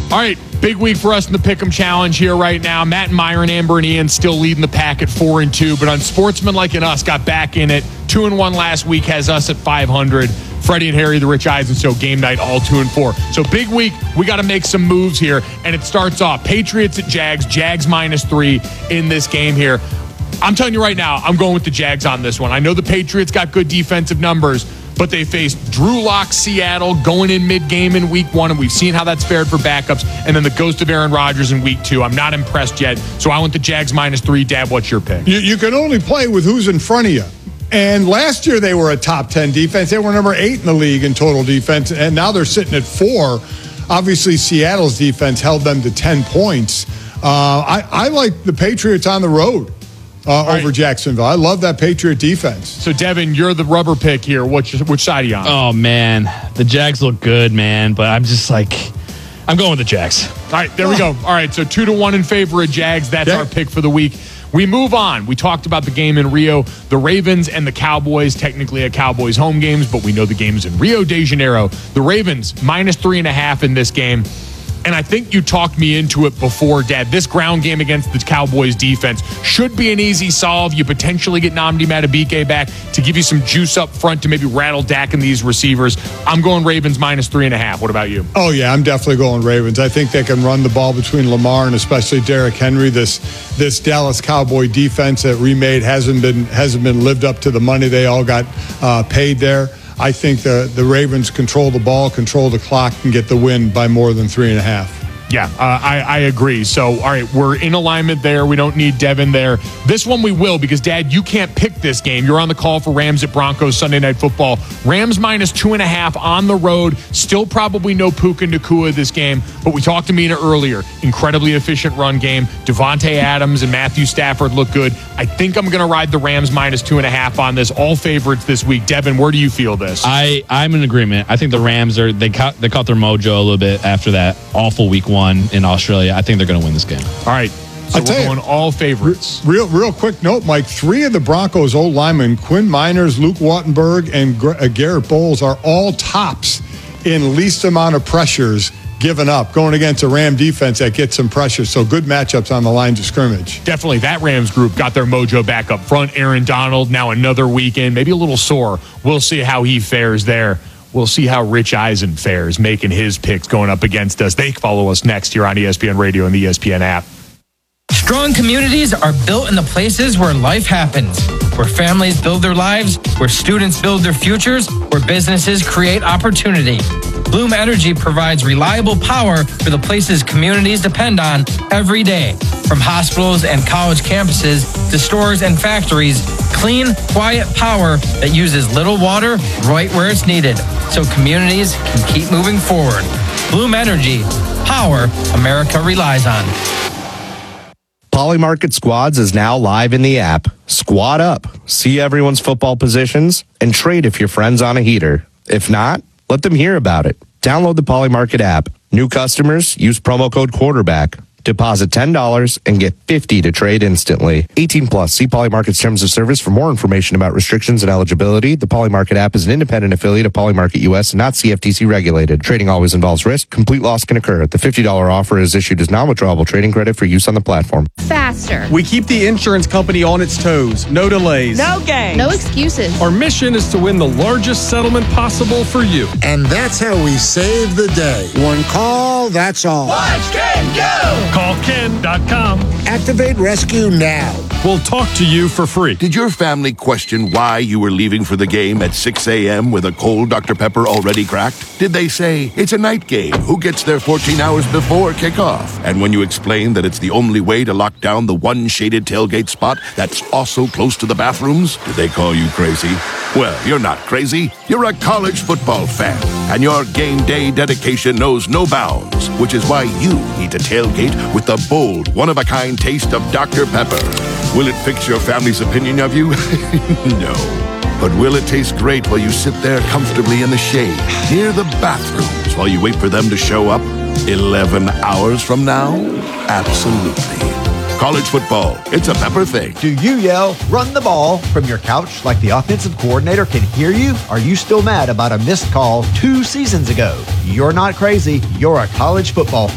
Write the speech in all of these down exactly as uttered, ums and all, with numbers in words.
All right, big week for us in the Pick'em Challenge here right now. Matt and Myron, Amber and Ian still leading the pack at four and two, but Unsportsmanlike and us got back in it. Two and one last week has us at five hundred. Freddie and Harry, the Rich Eisen Show, game night, all two and four. So big week. We got to make some moves here, and it starts off Patriots at Jags. Jags minus three in this game here. I'm telling you right now, I'm going with the Jags on this one. I know the Patriots got good defensive numbers, but they faced Drew Lock, Seattle, going in mid-game in week one, and we've seen how that's fared for backups, and then the ghost of Aaron Rodgers in week two. I'm not impressed yet, so I went the Jags minus three. Dad, what's your pick? You, you can only play with who's in front of you. And last year they were a top ten defense. They were number eight in the league in total defense, and now they're sitting at four. Obviously, Seattle's defense held them to ten points. Uh, I, I like the Patriots on the road. Uh, over right. Jacksonville. I love that Patriot defense. So, Devin, you're the rubber pick here. Which, which side are you on? Oh, man. The Jags look good, man. But I'm just like, I'm going with the Jags. All right, there oh. we go. All right, so two to one in favor of Jags. That's yeah. our pick for the week. We move on. We talked about the game in Rio. The Ravens and the Cowboys, technically a Cowboys home games, but we know the game's in Rio de Janeiro. The Ravens, minus three and a half in this game. And I think you talked me into it before, Dad. This ground game against the Cowboys defense should be an easy solve. You potentially get Nnamdi Madubuike back to give you some juice up front to maybe rattle Dak and these receivers. I'm going Ravens minus three and a half. What about you? Oh, yeah, I'm definitely going Ravens. I think they can run the ball between Lamar and especially Derrick Henry. This this Dallas Cowboy defense that remade hasn't been hasn't been lived up to the money they all got uh, paid there. I think the, the Ravens control the ball, control the clock, and get the win by more than three and a half. Yeah, uh, I, I agree. So, all right, we're in alignment there. We don't need Devin there. This one we will because, Dad, you can't pick this game. You're on the call for Rams at Broncos Sunday Night Football. Rams minus two and a half on the road. Still probably no Puka Nacua this game, but we talked to Mina earlier. Incredibly efficient run game. Devontae Adams and Matthew Stafford look good. I think I'm going to ride the Rams minus two and a half on this. All favorites this week. Devin, where do you feel this? I, I'm in agreement. I think the Rams are, they caught, they caught their mojo a little bit after that awful week one. In Australia. I think they're going to win this game. All right. So we're going you, all favorites. Real real quick note, Mike. Three of the Broncos' old linemen, Quinn Miners, Luke Wattenberg, and uh, Garrett Bowles, are all tops in least amount of pressures given up, going against a Ram defense that gets some pressure. So good matchups on the lines of scrimmage. Definitely. That Rams group got their mojo back up front. Aaron Donald, now another weekend, maybe a little sore. We'll see how he fares there. We'll see how Rich Eisen fares making his picks going up against us. They follow us next here on E S P N Radio and the E S P N app. Strong communities are built in the places where life happens, where families build their lives, where students build their futures, where businesses create opportunity. Bloom Energy provides reliable power for the places communities depend on every day. From hospitals and college campuses to stores and factories, clean, quiet power that uses little water right where it's needed, so communities can keep moving forward. Bloom Energy, power America relies on. Polymarket Squads is now live in the app. Squad up, see everyone's football positions, and trade if your friend's on a heater. If not, let them hear about it. Download the Polymarket app. New customers, use promo code quarterback. Deposit ten dollars and get fifty dollars to trade instantly. eighteen plus. See Polymarket's terms of service for more information about restrictions and eligibility. The Polymarket app is an independent affiliate of Polymarket U S and not C F T C regulated. Trading always involves risk. Complete loss can occur. The fifty dollars offer is issued as non-withdrawable trading credit for use on the platform. Faster. We keep the insurance company on its toes. No delays. No games. No excuses. Our mission is to win the largest settlement possible for you. And that's how we save the day. One call, that's all. Watch Ken go! Call Ken dot com. Activate Rescue now. We'll talk to you for free. Did your family question why you were leaving for the game at six a.m. with a cold Doctor Pepper already cracked? Did they say, it's a night game, who gets there fourteen hours before kickoff? And when you explained that it's the only way to lock down the one shaded tailgate spot that's also close to the bathrooms, did they call you crazy? Well, you're not crazy. You're a college football fan. And your game day dedication knows no bounds, which is why you need to tailgate with the bold, one-of-a-kind taste of Doctor Pepper. Will it fix your family's opinion of you? No. But will it taste great while you sit there comfortably in the shade, near the bathrooms, while you wait for them to show up eleven hours from now? Absolutely. College football, it's a Pepper thing. Do you yell, run the ball, from your couch like the offensive coordinator can hear you? Are you still mad about a missed call two seasons ago? You're not crazy. You're a college football fan.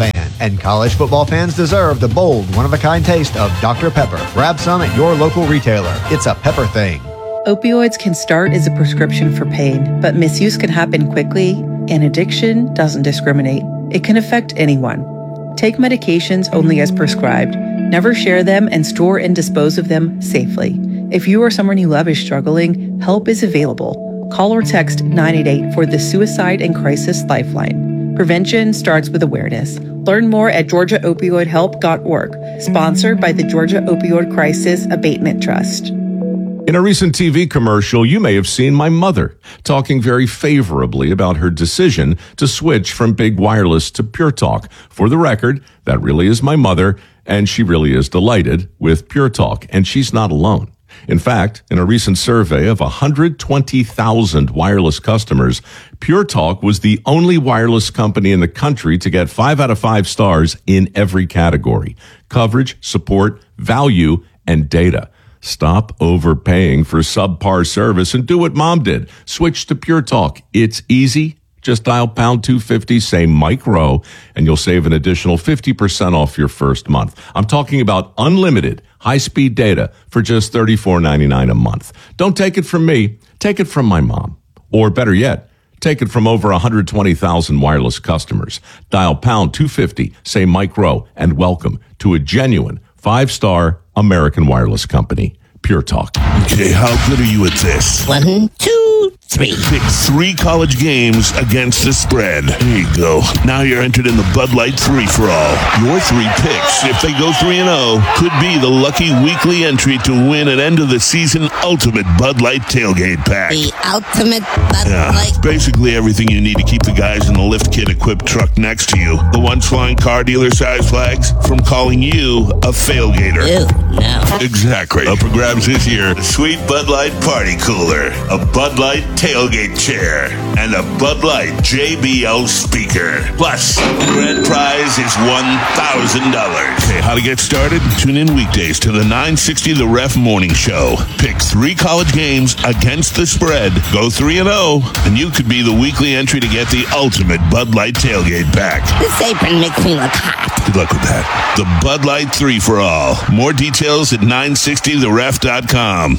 And college football fans deserve the bold, one-of-a-kind taste of Doctor Pepper. Grab some at your local retailer. It's a pepper thing. Opioids can start as a prescription for pain, but misuse can happen quickly, and addiction doesn't discriminate. It can affect anyone. Take medications only as prescribed. Never share them and store and dispose of them safely. If you or someone you love is struggling, help is available. Call or text nine eight eight for the Suicide and Crisis Lifeline. Prevention starts with awareness. Learn more at georgia opioid help dot org. Sponsored by the Georgia Opioid Crisis Abatement Trust. In a recent T V commercial, you may have seen my mother talking very favorably about her decision to switch from Big Wireless to Pure Talk. For the record, that really is my mother, and she really is delighted with Pure Talk, and she's not alone. In fact, in a recent survey of one hundred twenty thousand wireless customers, Pure Talk was the only wireless company in the country to get five out of five stars in every category: coverage, support, value, and data. Stop overpaying for subpar service and do what Mom did. Switch to Pure Talk. It's easy. Just dial pound two fifty, say Mike Rowe, and you'll save an additional fifty percent off your first month. I'm talking about unlimited high-speed data for just thirty-four ninety-nine a month. Don't take it from me. Take it from my mom. Or better yet, take it from over one hundred twenty thousand wireless customers. Dial pound two fifty, say Mike Rowe, and welcome to a genuine five-star American wireless company, Pure Talk. Okay, how good are you at this? One, two, three. Pick three college games against the spread. There you go. Now you're entered in the Bud Light three-for-all. Your three picks, if they go three and oh, could be the lucky weekly entry to win an end-of-the-season ultimate Bud Light tailgate pack. The ultimate Bud yeah, Light. Basically everything you need to keep the guys in the lift kit equipped truck next to you. The ones flying car dealer-sized flags from calling you a failgater. Ew, no. Exactly. Up for grabs this year, a sweet Bud Light party cooler, a Bud Light tailgate chair, and a Bud Light J B L speaker. Plus, the grand prize is one thousand dollars. Okay, how to get started? Tune in weekdays to the nine sixty The Ref Morning Show. Pick three college games against the spread. Go three and oh, and you could be the weekly entry to get the ultimate Bud Light tailgate pack. This apron makes me look hot. Good luck with that. The Bud Light three-for-all. More details at nine sixty the ref dot com.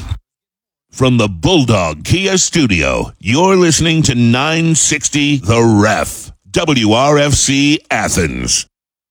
From the Bulldog Kia Studio, you're listening to nine sixty The Ref. W R F C Athens.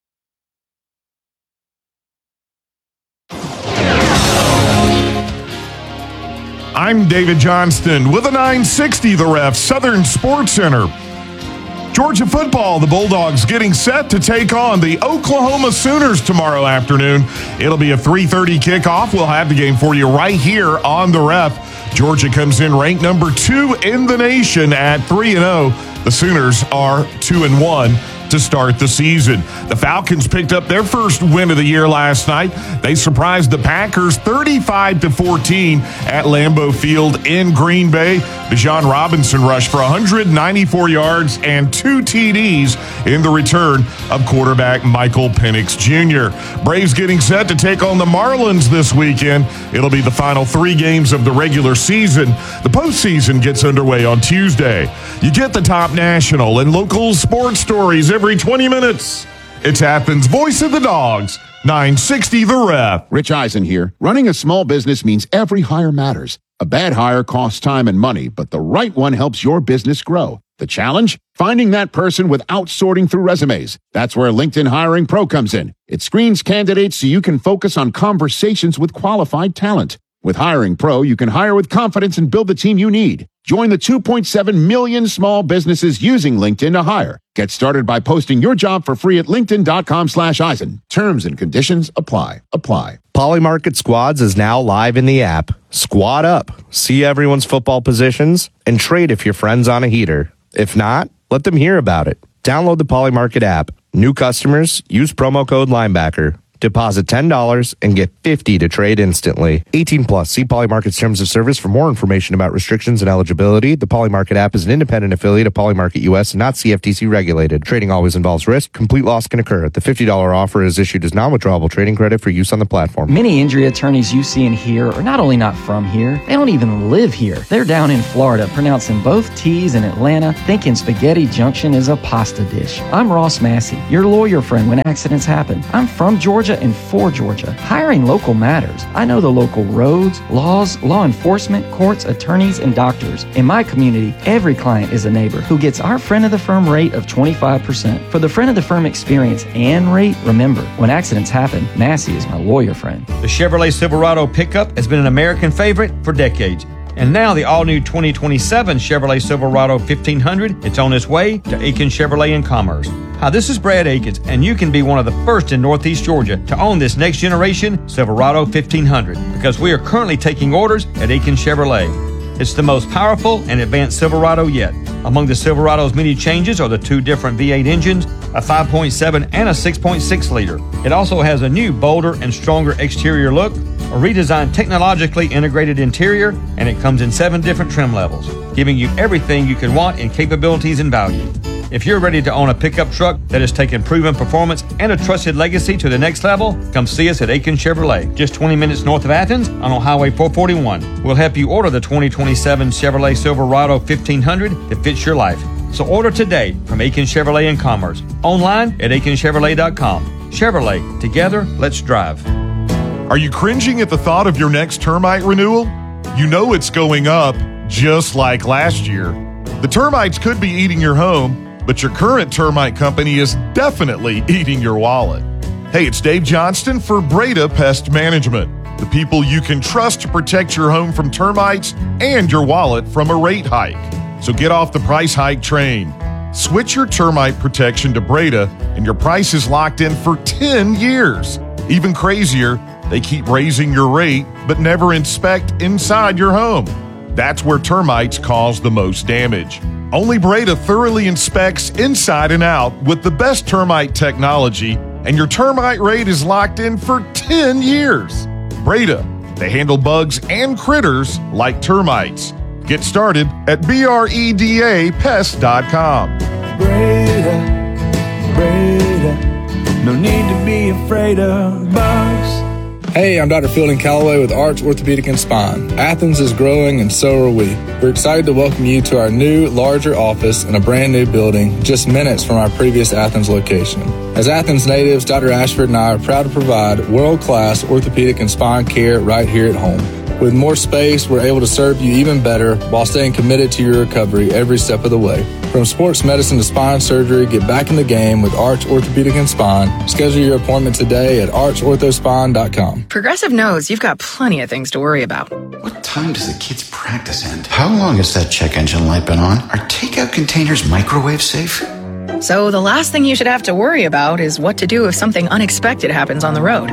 I'm David Johnston with a nine sixty The Ref Southern Sports Center. Georgia football, the Bulldogs getting set to take on the Oklahoma Sooners tomorrow afternoon. It'll be a three thirty kickoff. We'll have the game for you right here on The Ref. Georgia comes in ranked number two in the nation at three and oh. The Sooners are two and one to start the season. The Falcons picked up their first win of the year last night. They surprised the Packers thirty-five to fourteen at Lambeau Field in Green Bay. Bijan Robinson rushed for one hundred ninety-four yards and two T Ds in the return of quarterback Michael Penix Junior Braves getting set to take on the Marlins this weekend. It'll be the final three games of the regular season. The postseason gets underway on Tuesday. You get the top national and local sports stories every twenty minutes. It's Athens' Voice of the Dogs, nine sixty The Ref. Rich Eisen here. Running a small business means every hire matters. A bad hire costs time and money, but the right one helps your business grow. The challenge? Finding that person without sorting through resumes. That's where LinkedIn Hiring Pro comes in. It screens candidates so you can focus on conversations with qualified talent. With Hiring Pro, you can hire with confidence and build the team you need. Join the two point seven million small businesses using LinkedIn to hire. Get started by posting your job for free at linkedin.com slash Eisen. Terms and conditions apply. Apply. Polymarket Squads is now live in the app. Squad up, see everyone's football positions, and trade if your friend's on a heater. If not, let them hear about it. Download the Polymarket app. New customers, use promo code Linebacker. Deposit ten dollars and get fifty dollars to trade instantly. eighteen plus. See Polymarket's terms of service for more information about restrictions and eligibility. The Polymarket app is an independent affiliate of Polymarket U S and not C F T C regulated. Trading always involves risk. Complete loss can occur. The fifty dollars offer is issued as non-withdrawable trading credit for use on the platform. Many injury attorneys you see and hear are not only not from here, they don't even live here. They're down in Florida, pronouncing both T's in Atlanta, thinking Spaghetti Junction is a pasta dish. I'm Ross Massey, your lawyer friend when accidents happen. I'm from Georgia and for Georgia. Hiring local matters. I know the local roads, laws, law enforcement, courts, attorneys, and doctors. In my community, every client is a neighbor who gets our friend of the firm rate of twenty-five percent. For the friend of the firm experience and rate, remember, when accidents happen, Massey is my lawyer friend. The Chevrolet Silverado pickup has been an American favorite for decades. And now the all-new twenty twenty-seven Chevrolet Silverado fifteen hundred, it's on its way to Aiken Chevrolet in Commerce. Hi, this is Brad Akins, and you can be one of the first in Northeast Georgia to own this next-generation Silverado fifteen hundred because we are currently taking orders at Aiken Chevrolet. It's the most powerful and advanced Silverado yet. Among the Silverado's many changes are the two different V eight engines, a five point seven and a six point six liter. It also has a new, bolder, and stronger exterior look, a redesigned technologically integrated interior, and it comes in seven different trim levels, giving you everything you could want in capabilities and value. If you're ready to own a pickup truck that has taken proven performance and a trusted legacy to the next level, come see us at Aiken Chevrolet, just twenty minutes north of Athens on Highway four forty-one. We'll help you order the twenty twenty-seven Chevrolet Silverado fifteen hundred that fits your life. So order today from Aiken Chevrolet in Commerce, online at aiken chevrolet dot com. Chevrolet, together, let's drive. Are you cringing at the thought of your next termite renewal? You know it's going up, just like last year. The termites could be eating your home, but your current termite company is definitely eating your wallet. Hey, it's Dave Johnston for Breda Pest Management, the people you can trust to protect your home from termites and your wallet from a rate hike. So get off the price hike train. Switch your termite protection to Breda, and your price is locked in for ten years. Even crazier, they keep raising your rate, but never inspect inside your home. That's where termites cause the most damage. Only Breda thoroughly inspects inside and out with the best termite technology, and your termite rate is locked in for ten years. Breda, they handle bugs and critters like termites. Get started at breda pest dot com. Breda, Breda, no need to be afraid of bugs. Hey, I'm Doctor Fielding Calloway with Arch Orthopedic and Spine. Athens is growing and so are we. We're excited to welcome you to our new, larger office in a brand new building just minutes from our previous Athens location. As Athens natives, Doctor Ashford and I are proud to provide world-class orthopedic and spine care right here at home. With more space, we're able to serve you even better while staying committed to your recovery every step of the way. From sports medicine to spine surgery, get back in the game with Arch Orthopedic and Spine. Schedule your appointment today at arch ortho spine dot com. Progressive knows you've got plenty of things to worry about. What time does the kids' practice end? How long has that check engine light been on? Are takeout containers microwave safe? So the last thing you should have to worry about is what to do if something unexpected happens on the road.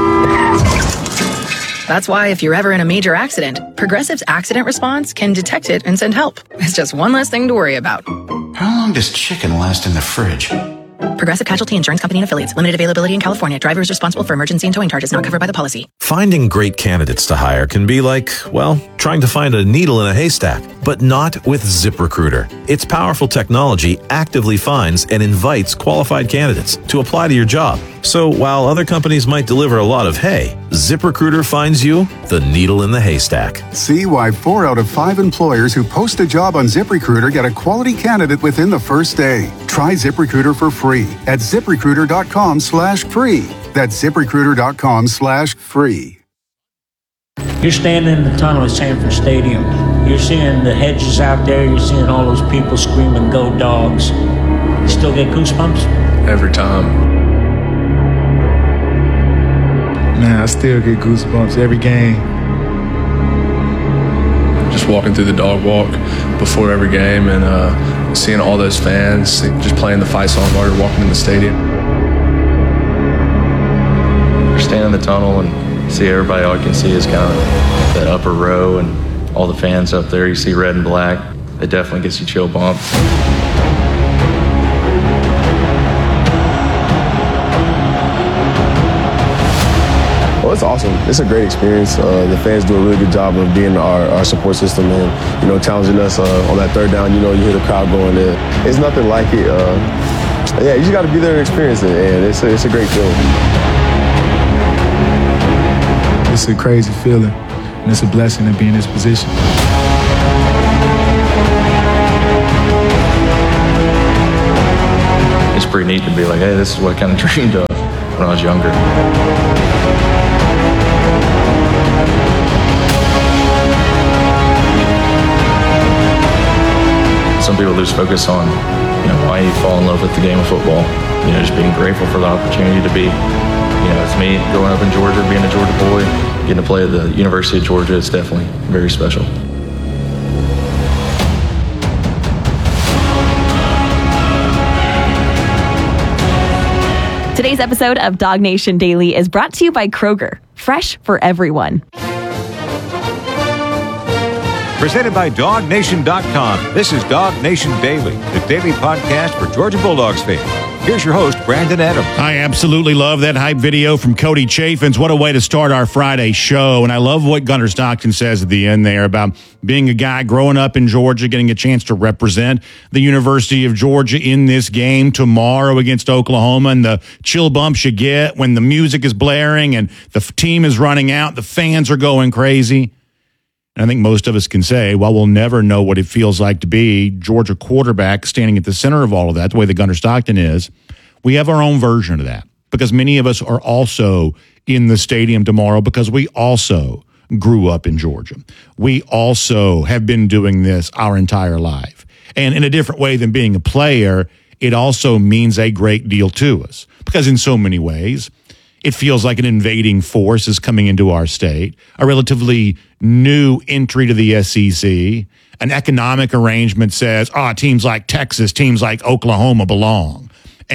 That's why if you're ever in a major accident, Progressive's accident response can detect it and send help. It's just one less thing to worry about. How long does chicken last in the fridge? Progressive Casualty Insurance Company and Affiliates. Limited availability in California. Driver is responsible for emergency and towing charges not covered by the policy. Finding great candidates to hire can be like, well, trying to find a needle in a haystack, but not with ZipRecruiter. Its powerful technology actively finds and invites qualified candidates to apply to your job. So while other companies might deliver a lot of hay, ZipRecruiter finds you the needle in the haystack. See why four out of five employers who post a job on ZipRecruiter get a quality candidate within the first day. Try ZipRecruiter for free at ZipRecruiter.com slash free. That's ZipRecruiter.com slash free. You're standing in the tunnel at Sanford Stadium. You're seeing the hedges out there. You're seeing all those people screaming, "Go Dogs." You still get goosebumps? Every time. Man, I still get goosebumps every game. Just walking through the dog walk before every game and uh, seeing all those fans just playing the fight song while you're walking in the stadium. You stand in the tunnel and see everybody. All you can see is kind of that upper row and all the fans up there. You see red and black. It definitely gets you chill bumps. Well, it's awesome. It's a great experience. Uh, the fans do a really good job of being our, our support system and, you know, challenging us uh, on that third down. You know, you hear the crowd going in. It's nothing like it. Uh, yeah, you just got to be there and experience it, and it's a, it's a great feeling. It's a crazy feeling, and it's a blessing to be in this position. It's pretty neat to be like, hey, this is what I kind of dreamed of when I was younger. Some people lose focus on, you know, why you fall in love with the game of football. You know, just being grateful for the opportunity to be, you know, it's me growing up in Georgia, being a Georgia boy, getting to play at the University of Georgia. It's definitely very special. Today's episode of Dog Nation Daily is brought to you by Kroger, fresh for everyone. Presented by dog nation dot com. This is Dog Nation Daily, the daily podcast for Georgia Bulldogs fans. Here's your host, Brandon Adams. I absolutely love that hype video from Cody Chaffins. What a way to start our Friday show. And I love what Gunnar Stockton says at the end there about being a guy growing up in Georgia, getting a chance to represent the University of Georgia in this game tomorrow against Oklahoma, and the chill bumps you get when the music is blaring and the team is running out, the fans are going crazy. And I think most of us can say, well, we'll never know what it feels like to be Georgia quarterback standing at the center of all of that, the way that Gunnar Stockton is. We have our own version of that because many of us are also in the stadium tomorrow because we also grew up in Georgia. We also have been doing this our entire life. And in a different way than being a player, it also means a great deal to us because in so many ways, it feels like an invading force is coming into our state, a relatively new entry to the S E C. An economic arrangement says, ah, oh, teams like Texas, teams like Oklahoma belong.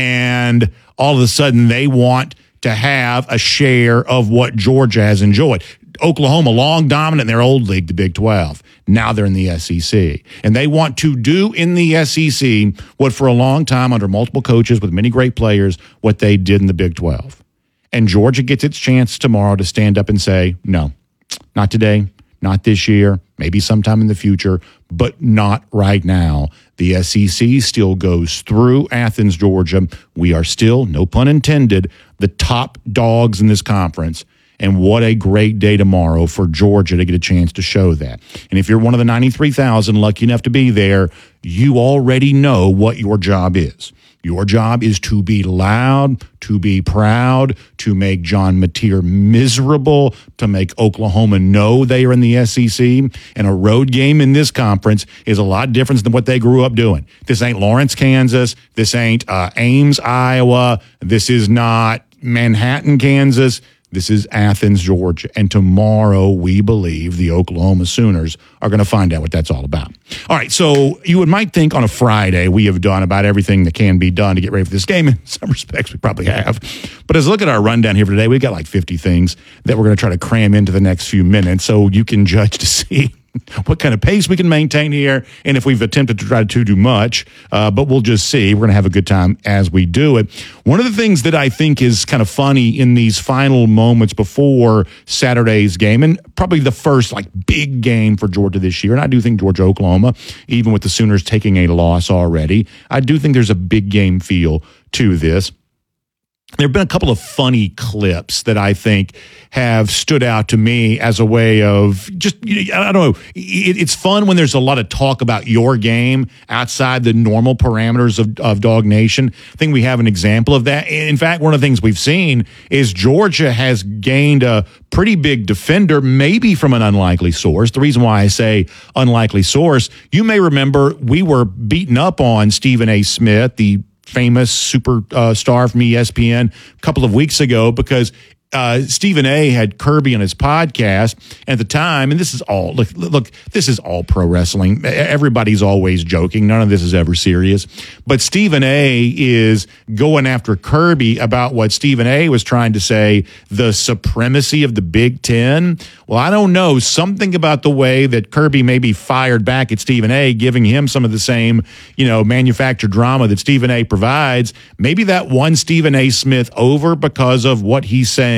And all of a sudden they want to have a share of what Georgia has enjoyed. Oklahoma, long dominant in their old league, the Big twelve. Now they're in the S E C. And they want to do in the S E C what for a long time under multiple coaches with many great players, what they did in the Big twelve. And Georgia gets its chance tomorrow to stand up and say, no, not today, not this year, maybe sometime in the future, but not right now. The S E C still goes through Athens, Georgia. We are still, no pun intended, the top dogs in this conference. And what a great day tomorrow for Georgia to get a chance to show that. And if you're one of the ninety-three thousand lucky enough to be there, you already know what your job is. Your job is to be loud, to be proud, to make John Mateer miserable, to make Oklahoma know they are in the S E C. And a road game in this conference is a lot different than what they grew up doing. This ain't Lawrence, Kansas. This ain't uh, Ames, Iowa. This is not Manhattan, Kansas. This is Athens, Georgia. And tomorrow, we believe the Oklahoma Sooners are going to find out what that's all about. All right, so you might think on a Friday we have done about everything that can be done to get ready for this game. In some respects, we probably have. But as I look at our rundown here for today, we've got like fifty things that we're going to try to cram into the next few minutes so you can judge to see what kind of pace we can maintain here, and if we've attempted to try to do much, uh, but we'll just see. We're going to have a good time as we do it. One of the things that I think is kind of funny in these final moments before Saturday's game, and probably the first like big game for Georgia this year, and I do think Georgia-Oklahoma, even with the Sooners taking a loss already, I do think there's a big game feel to this. There have been a couple of funny clips that I think have stood out to me as a way of just, I don't know, it, it's fun when there's a lot of talk about your game outside the normal parameters of, of Dog Nation. I think we have an example of that. In fact, one of the things we've seen is Georgia has gained a pretty big defender, maybe from an unlikely source. The reason why I say unlikely source, you may remember we were beaten up on Stephen A. Smith, the famous super uh, star from E S P N a couple of weeks ago because uh, Stephen A. had Kirby on his podcast at the time, and this is all, look, look, this is all pro wrestling. Everybody's always joking. None of this is ever serious. But Stephen A. is going after Kirby about what Stephen A. was trying to say, the supremacy of the Big Ten. Well, I don't know. Something about the way that Kirby maybe fired back at Stephen A., giving him some of the same, you know, manufactured drama that Stephen A. provides. Maybe that won Stephen A. Smith over because of what he's saying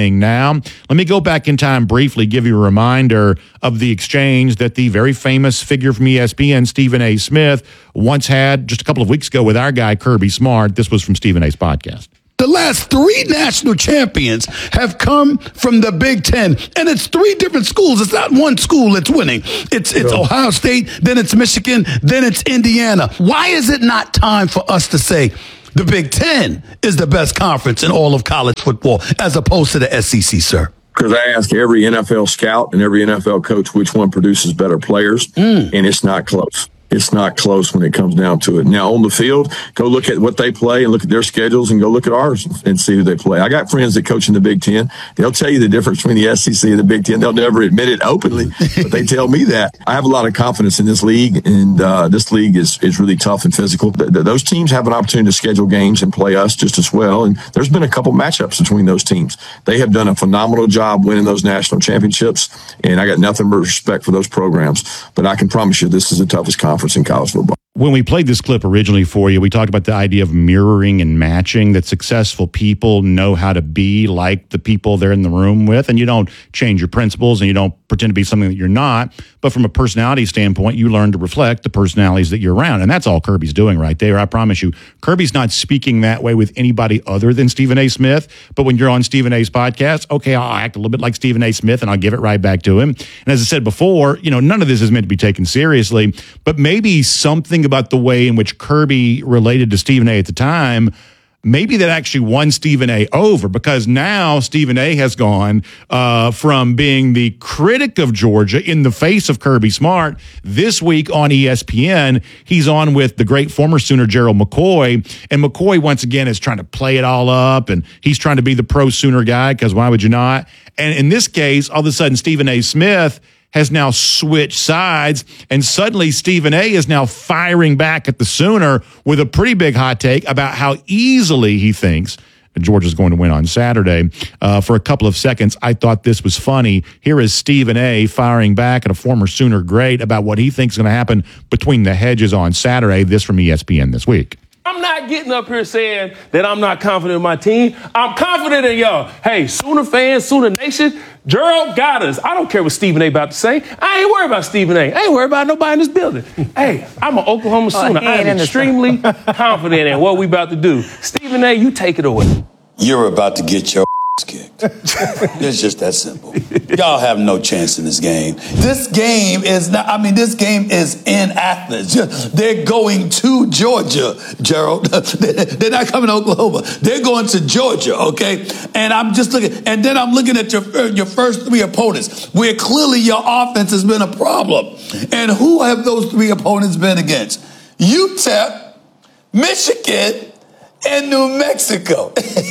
playing now. Let me go back in time briefly, give you a reminder of the exchange that the very famous figure from E S P N, Stephen A. Smith, once had just a couple of weeks ago with our guy, Kirby Smart. This was from Stephen A.'s podcast. The last three national champions have come from the Big Ten, and it's three different schools. It's not one school that's winning. It's it's yeah. Ohio State, then it's Michigan, then it's Indiana. Why is it not time for us to say the Big Ten is the best conference in all of college football as opposed to the S E C, sir? Because I ask every N F L scout and every N F L coach which one produces better players, mm. and it's not close. It's not close when it comes down to it. Now, on the field, go look at what they play and look at their schedules and go look at ours and see who they play. I got friends that coach in the Big Ten. They'll tell you the difference between the S E C and the Big Ten. They'll never admit it openly, but they tell me that. I have a lot of confidence in this league, and uh, this league is, is really tough and physical. Th- th- those teams have an opportunity to schedule games and play us just as well, and there's been a couple matchups between those teams. They have done a phenomenal job winning those national championships, and I got nothing but respect for those programs, but I can promise you this is the toughest conference in college football. When we played this clip originally for you, we talked about the idea of mirroring and matching, that successful people know how to be like the people they're in the room with, and you don't change your principles and you don't pretend to be something that you're not. But from a personality standpoint, you learn to reflect the personalities that you're around. And that's all Kirby's doing right there. I promise you, Kirby's not speaking that way with anybody other than Stephen A. Smith. But when you're on Stephen A.'s podcast, okay, I'll act a little bit like Stephen A. Smith and I'll give it right back to him. And as I said before, you know, none of this is meant to be taken seriously, but maybe something about the way in which Kirby related to Stephen A. at the time, maybe that actually won Stephen A. over, because now Stephen A. has gone uh, from being the critic of Georgia in the face of Kirby Smart. This week on E S P N, he's on with the great former Sooner Gerald McCoy, and McCoy once again is trying to play it all up, and he's trying to be the pro-Sooner guy, because why would you not? And in this case, all of a sudden, Stephen A. Smith has now switched sides, and suddenly Stephen A. is now firing back at the Sooner with a pretty big hot take about how easily he thinks Georgia's going to win on Saturday. Uh, for a couple of seconds, I thought this was funny. Here is Stephen A. firing back at a former Sooner great about what he thinks is going to happen between the hedges on Saturday. This from E S P N this week. I'm not getting up here saying that I'm not confident in my team. I'm confident in y'all. Hey, Sooner fans, Sooner Nation, Gerald got us. I don't care what Stephen A. about to say. I ain't worried about Stephen A. I ain't worried about nobody in this building. Hey, I'm an Oklahoma Sooner. Oh, I am extremely confident in what we about to do. Stephen A., you take it away. You're about to get your kicked. It's just that simple. Y'all have no chance in this game. This game is not, I mean, this game is in Athens. They're going to Georgia, Gerald. They're not coming to Oklahoma. They're going to Georgia, okay? And I'm just looking, and then I'm looking at your, your first three opponents, where clearly your offense has been a problem. And who have those three opponents been against? U T E P, Michigan, and New Mexico.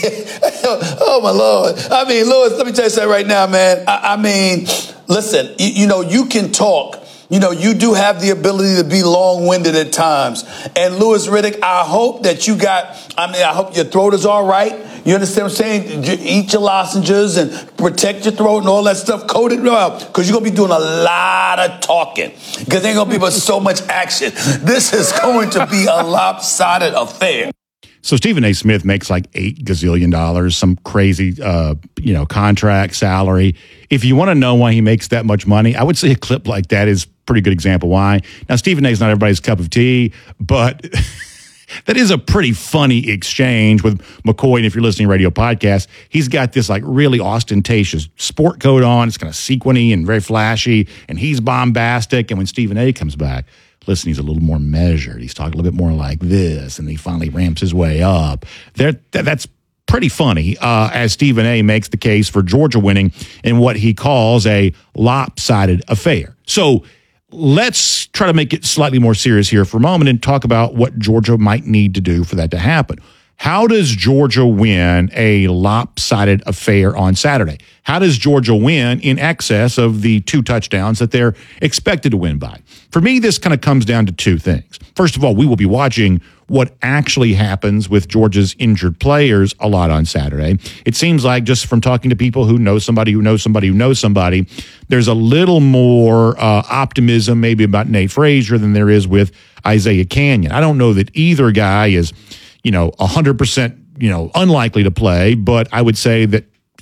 Oh, my Lord. I mean, Lewis, let me tell you something right now, man. I, I mean, listen, you, you know, you can talk. You know, you do have the ability to be long-winded at times. And Louis Riddick, I hope that you got, I mean, I hope your throat is all right. You understand what I'm saying? Eat your lozenges and protect your throat and all that stuff. Coat it well, because you're going to be doing a lot of talking. Because there ain't going to be but so much action. This is going to be a lopsided affair. So Stephen A. Smith makes like eight gazillion dollars, some crazy, uh, you know, contract salary. If you want to know why he makes that much money, I would say a clip like that is a pretty good example why. Now, Stephen A. is not everybody's cup of tea, but that is a pretty funny exchange with McCoy. And if you're listening to radio podcast, he's got this like really ostentatious sport coat on. It's kind of sequiny and very flashy, and he's bombastic. And when Stephen A. comes back, listen, he's a little more measured. He's talking a little bit more like this, and he finally ramps his way up. There, that's pretty funny uh, as Stephen A. makes the case for Georgia winning in what he calls a lopsided affair. So let's try to make it slightly more serious here for a moment and talk about what Georgia might need to do for that to happen. How does Georgia win a lopsided affair on Saturday? How does Georgia win in excess of the two touchdowns that they're expected to win by? For me, this kind of comes down to two things. First of all, we will be watching what actually happens with Georgia's injured players a lot on Saturday. It seems like, just from talking to people who know somebody who knows somebody who knows somebody, there's a little more uh, optimism maybe about Nate Frazier than there is with Isaiah Canyon. I don't know that either guy is, you know, one hundred percent, you know, unlikely to play, but I would say that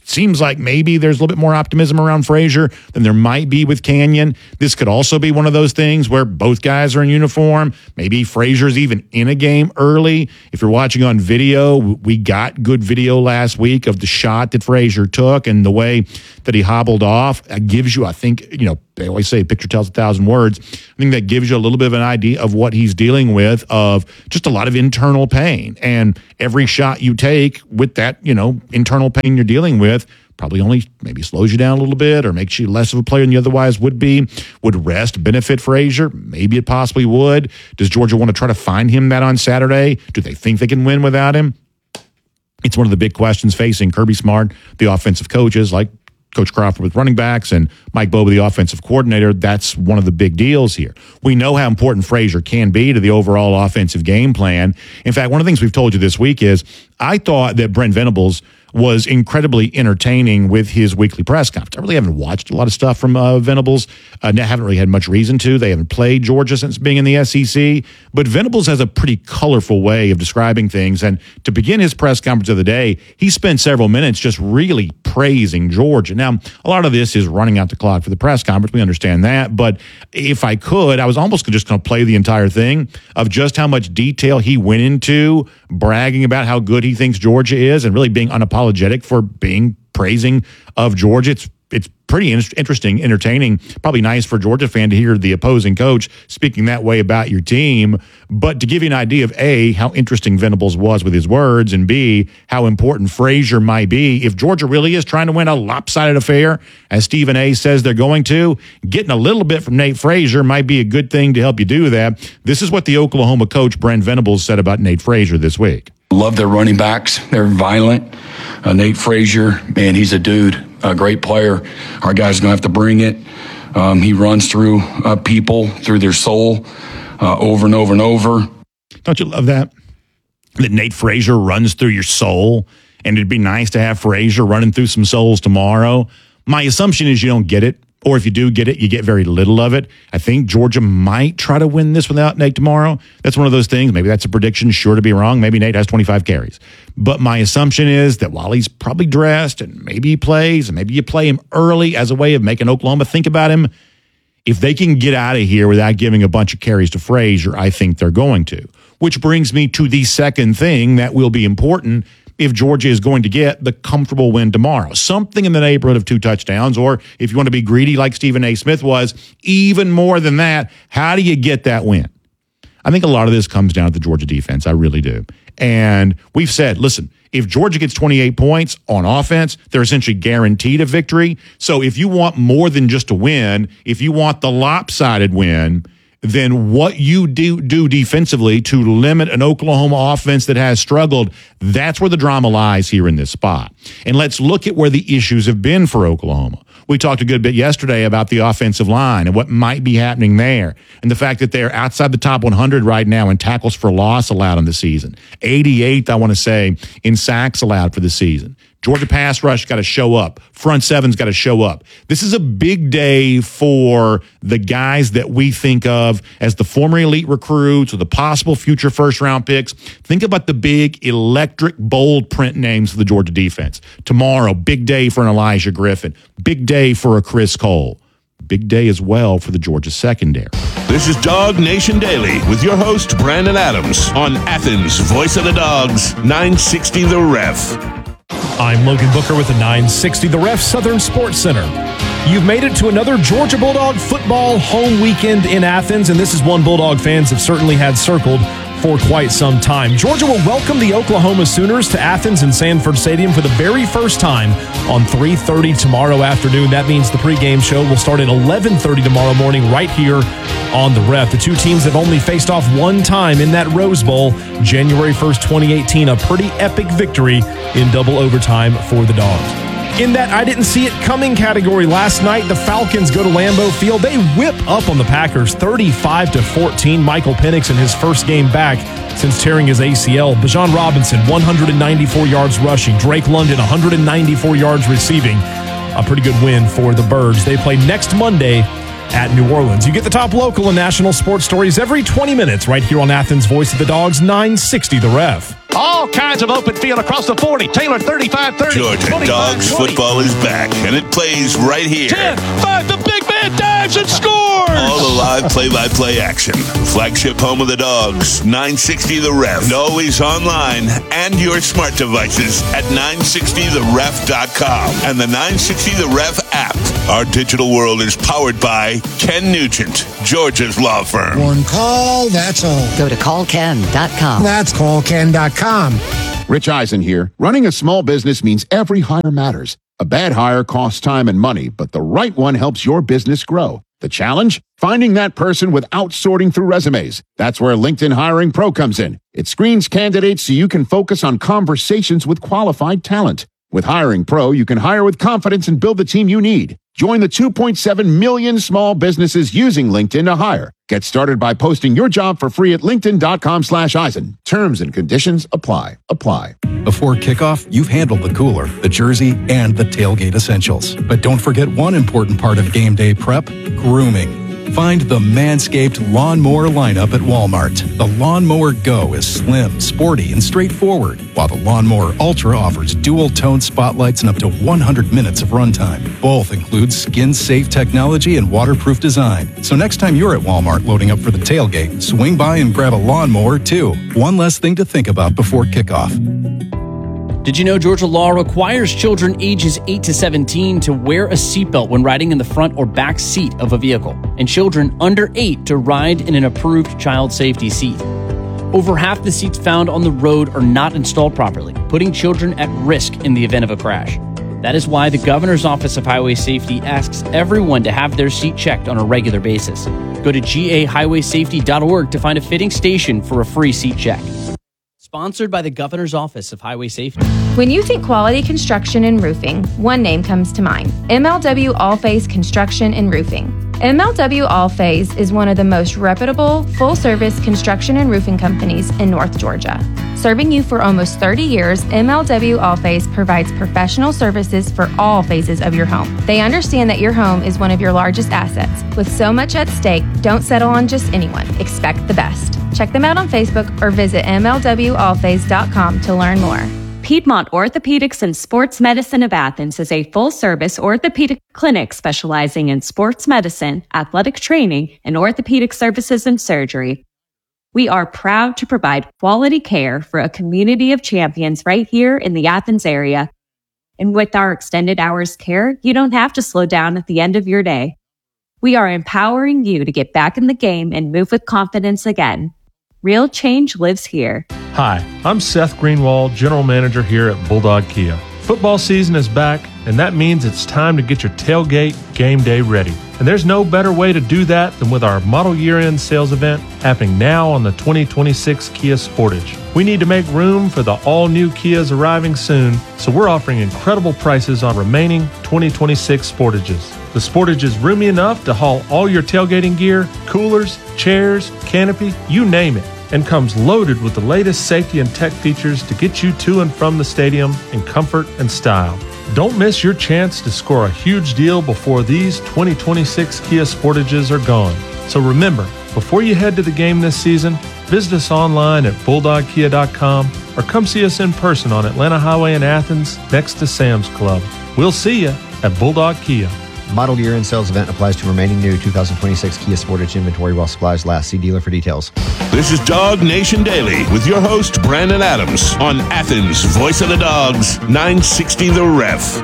seems like maybe there's a little bit more optimism around Frazier than there might be with Canyon. This could also be one of those things where both guys are in uniform. Maybe Frazier's even in a game early. If you're watching on video, we got good video last week of the shot that Frazier took and the way that he hobbled off. That gives you, I think, you know, they always say a picture tells a thousand words. I think that gives you a little bit of an idea of what he's dealing with, of just a lot of internal pain. And every shot you take with that, you know, internal pain you're dealing with probably only maybe slows you down a little bit or makes you less of a player than you otherwise would be. Would rest benefit Frazier? Maybe it possibly would. Does Georgia want to try to find him that on Saturday? Do they think they can win without him? It's one of the big questions facing Kirby Smart, the offensive coaches, like Coach Crawford with running backs and Mike Bobo, the offensive coordinator. That's one of the big deals here. We know how important Frazier can be to the overall offensive game plan. In fact, one of the things we've told you this week is I thought that Brent Venables was incredibly entertaining with his weekly press conference. I really haven't watched a lot of stuff from uh, Venables. Uh, I haven't really had much reason to. They haven't played Georgia since being in the S E C. But Venables has a pretty colorful way of describing things. And to begin his press conference of the day, he spent several minutes just really praising Georgia. Now, a lot of this is running out the clock for the press conference. We understand that. But if I could, I was almost just going to play the entire thing of just how much detail he went into bragging about how good he thinks Georgia is and really being unapologetic for being praising of Georgia. It's it's pretty in- interesting, entertaining, probably nice for a Georgia fan to hear the opposing coach speaking that way about your team. But to give you an idea of A, how interesting Venables was with his words, and B, how important Frazier might be, if Georgia really is trying to win a lopsided affair, as Stephen A says they're going to, getting a little bit from Nate Frazier might be a good thing to help you do that. This is what the Oklahoma coach, Brent Venables, said about Nate Frazier this week. Love their running backs. They're violent. Uh, Nate Frazier, man, he's a dude, a great player. Our guy's going to have to bring it. Um, he runs through uh, people, through their soul, uh, over and over and over. Don't you love that? That Nate Frazier runs through your soul, and it'd be nice to have Frazier running through some souls tomorrow. My assumption is you don't get it. Or if you do get it, you get very little of it. I think Georgia might try to win this without Nate tomorrow. That's one of those things. Maybe that's a prediction, sure to be wrong. Maybe Nate has twenty-five carries. But my assumption is that while he's probably dressed and maybe he plays, and maybe you play him early as a way of making Oklahoma think about him, if they can get out of here without giving a bunch of carries to Frazier, I think they're going to. Which brings me to the second thing that will be important if Georgia is going to get the comfortable win tomorrow. Something in the neighborhood of two touchdowns, or if you want to be greedy like Stephen A. Smith was, even more than that, how do you get that win? I think a lot of this comes down to the Georgia defense. I really do. And we've said, listen, if Georgia gets twenty-eight points on offense, they're essentially guaranteed a victory. So if you want more than just a win, if you want the lopsided win, then what you do do defensively to limit an Oklahoma offense that has struggled, that's where the drama lies here in this spot. And let's look at where the issues have been for Oklahoma. We talked a good bit yesterday about the offensive line and what might be happening there, and the fact that they're outside the top one hundred right now in tackles for loss allowed in the season. eighty-eighth, I want to say, in sacks allowed for the season. Georgia pass rush got to show up. Front seven's got to show up. This is a big day for the guys that we think of as the former elite recruits or the possible future first-round picks. Think about the big, electric, bold print names of the Georgia defense. Tomorrow, big day for an Elijah Griffin. Big day for a Chris Cole. Big day as well for the Georgia secondary. This is Dog Nation Daily with your host, Brandon Adams, on Athens' Voice of the Dogs, nine sixty The Ref. I'm Logan Booker with the nine sixty The Ref Southern Sports Center. You've made it to another Georgia Bulldog football home weekend in Athens, and this is one Bulldog fans have certainly had circled for quite some time. Georgia will welcome the Oklahoma Sooners to Athens and Sanford Stadium for the very first time on three thirty tomorrow afternoon. That means the pregame show will start at eleven thirty tomorrow morning right here on the Ref. The two teams have only faced off one time in that Rose Bowl, January first, twenty eighteen, a pretty epic victory in double overtime for the Dogs. In that I didn't see it coming category last night, the Falcons go to Lambeau Field. They whip up on the Packers thirty-five to fourteen. Michael Penix in his first game back since tearing his A C L. Bijan Robinson, one hundred ninety-four yards rushing. Drake London, one hundred ninety-four yards receiving. A pretty good win for the Birds. They play next Monday at New Orleans. You get the top local and national sports stories every twenty minutes right here on Athens' Voice of the Dogs, nine sixty The Ref. All kinds of open field across the forty. Taylor thirty-five thirty. Georgia Dogs football is back, and it plays right here. ten five, the big man dives and scores! All the live play-by-play action. Flagship home of the Dogs, nine sixty The Ref. And always online and your smart devices at nine sixty the ref dot com and the nine sixty The Ref app. Our digital world is powered by Ken Nugent, Georgia's law firm. One call, that's all. Go to call ken dot com. That's call ken dot com. Rich Eisen here. Running a small business means every hire matters. A bad hire costs time and money, but the right one helps your business grow. The challenge? Finding that person without sorting through resumes. That's where LinkedIn Hiring Pro comes in. It screens candidates so you can focus on conversations with qualified talent. With Hiring Pro, you can hire with confidence and build the team you need. Join the two point seven million small businesses using LinkedIn to hire. Get started by posting your job for free at linkedin dot com slash Eisen. Terms and conditions apply. Apply. Before kickoff, you've handled the cooler, the jersey, and the tailgate essentials. But don't forget one important part of game day prep, grooming. Find the Manscaped Lawnmower lineup at Walmart. The Lawnmower Go is slim, sporty, and straightforward, while the Lawnmower Ultra offers dual-tone spotlights and up to one hundred minutes of runtime. Both include skin-safe technology and waterproof design. So next time you're at Walmart loading up for the tailgate, swing by and grab a lawnmower, too. One less thing to think about before kickoff. Did you know Georgia law requires children ages eight to seventeen to wear a seatbelt when riding in the front or back seat of a vehicle, and children under eight to ride in an approved child safety seat? Over half the seats found on the road are not installed properly, putting children at risk in the event of a crash. That is why the Governor's Office of Highway Safety asks everyone to have their seat checked on a regular basis. Go to G A highway safety dot org to find a fitting station for a free seat check. Sponsored by the Governor's Office of Highway Safety. When you think quality construction and roofing, one name comes to mind: M L W All-Phase Construction and Roofing. M L W All-Phase is one of the most reputable, full-service construction and roofing companies in North Georgia. Serving you for almost thirty years, M L W All-Phase provides professional services for all phases of your home. They understand that your home is one of your largest assets. With so much at stake, don't settle on just anyone. Expect the best. Check them out on Facebook or visit M L W all phase dot com to learn more. Piedmont Orthopedics and Sports Medicine of Athens is a full-service orthopedic clinic specializing in sports medicine, athletic training, and orthopedic services and surgery. We are proud to provide quality care for a community of champions right here in the Athens area. And with our extended hours care, you don't have to slow down at the end of your day. We are empowering you to get back in the game and move with confidence again. Real change lives here. Hi, I'm Seth Greenwald, General Manager here at Bulldog Kia. Football season is back, and that means it's time to get your tailgate game day ready. And there's no better way to do that than with our model year-end sales event happening now on the twenty twenty-six Kia Sportage. We need to make room for the all-new Kias arriving soon, so we're offering incredible prices on remaining twenty twenty-six Sportages. The Sportage is roomy enough to haul all your tailgating gear, coolers, chairs, canopy, you name it, and comes loaded with the latest safety and tech features to get you to and from the stadium in comfort and style. Don't miss your chance to score a huge deal before these twenty twenty-six Kia Sportages are gone. So remember, before you head to the game this season, visit us online at bulldog kia dot com or come see us in person on Atlanta Highway in Athens next to Sam's Club. We'll see you at Bulldog Kia. Model year end sales event applies to remaining new two thousand twenty-six Kia Sportage inventory while supplies last. See dealer for details. This is Dog Nation Daily with your host, Brandon Adams, on Athens' Voice of the Dogs, nine sixty The Ref.